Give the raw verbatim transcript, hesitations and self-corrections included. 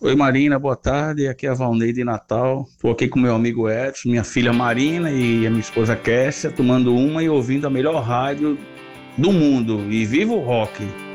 Oi Marina, boa tarde. Aqui é a Valnei de Natal. Estou aqui com meu amigo Edson, minha filha Marina e a minha esposa Kessia, tomando uma e ouvindo a melhor rádio do mundo. E viva o rock!